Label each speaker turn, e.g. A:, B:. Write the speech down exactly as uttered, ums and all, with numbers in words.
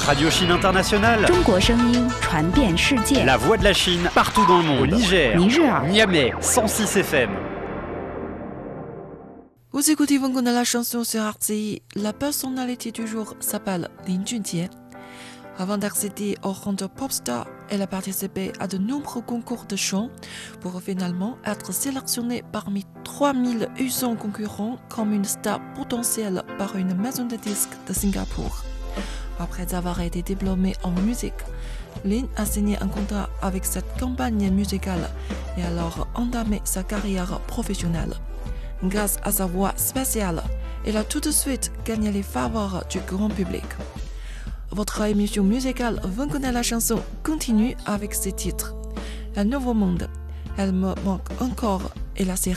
A: Radio Chine Internationale.
B: 中国声音传遍世界。
A: La voix de la Chine partout dans le monde. Au Niger,
B: Niger,
A: Niamey, cent six F M.
C: Vous écoutez Vanguna la chanson sur R C I. La personnalité du jour s'appelle Lin Junjie. Avant d'accéder au rang de pop star, elle a participé à de nombreux concours de chant pour finalement être sélectionnée parmi trois mille huit cents concurrents comme une star potentielle par une maison de disques de Singapour. Après avoir été diplômée en musique, Lin a signé un contrat avec cette compagnie musicale et alors entamé sa carrière professionnelle. Grâce à sa voix spéciale, elle a tout de suite gagné les faveurs du grand public. Votre émission musicale Vanguna la chanson continue avec ses titres. Un nouveau monde, Elle me manque encore et la série